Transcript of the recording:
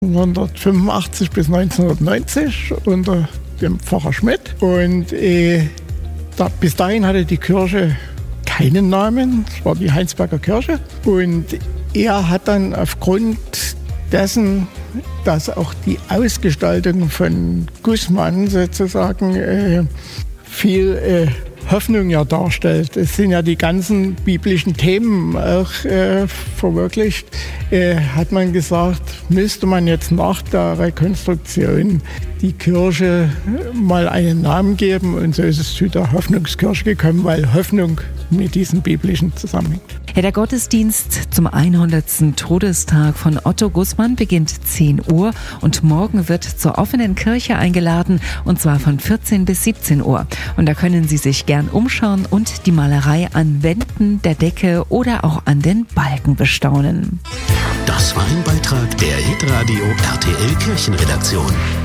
1985 bis 1990 unter dem Pfarrer Schmidt. Und bis dahin hatte die Kirche keinen Namen. Es war die Heinsberger Kirche. Und er hat dann aufgrund dessen, dass auch die Ausgestaltung von Gußmann sozusagen viel Hoffnung ja darstellt. Es sind ja die ganzen biblischen Themen auch verwirklicht. Hat man gesagt, müsste man jetzt nach der Rekonstruktion die Kirche mal einen Namen geben. Und so ist es zu der Hoffnungskirche gekommen, weil Hoffnung mit diesem biblischen zusammenhängt. Ja, der Gottesdienst zum 100. Todestag von Otto Gußmann beginnt 10 Uhr und morgen wird zur offenen Kirche eingeladen, und zwar von 14 bis 17 Uhr. Und da können Sie sich gern umschauen und die Malerei an Wänden, der Decke oder auch an den Balken bestaunen. Das war ein Beitrag der Hitradio RTL Kirchenredaktion.